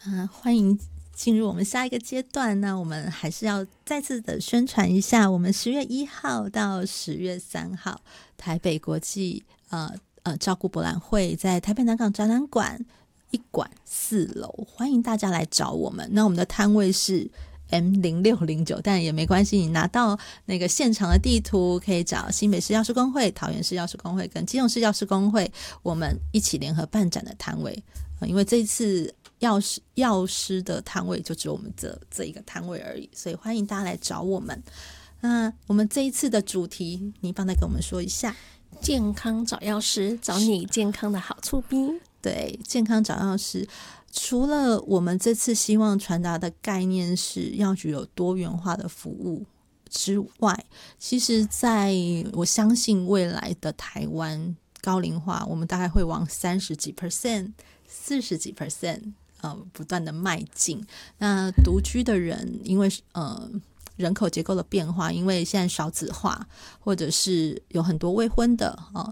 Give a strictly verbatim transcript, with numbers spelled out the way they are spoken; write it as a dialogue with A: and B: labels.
A: 啊，欢迎进入我们下一个阶段。那我们还是要再次的宣传一下，我们十月一号到十月三号，台北国际呃呃照顾博览会在台北南港展览馆一馆四楼，欢迎大家来找我们。那我们的摊位是 M 零六零九，但也没关系，你拿到那个现场的地图，可以找新北市药师公会、桃园市药师公会跟基隆市药师公会，我们一起联合办展的摊位。呃、因为这一次药师药师的摊位就只有我们这这一个摊位而已，所以欢迎大家来找我们。那我们这一次的主题，你帮再跟我们说一下。
B: 健康找药师，找你健康的好处逼。
A: 对，健康找药师，除了我们这次希望传达的概念是药局有多元化的服务之外，其实在我相信未来的台湾高龄化，我们大概会往三十几 percent、四十几 percent 呃不断的迈进。那独居的人，因为呃人口结构的变化，因为现在少子化，或者是有很多未婚的、呃、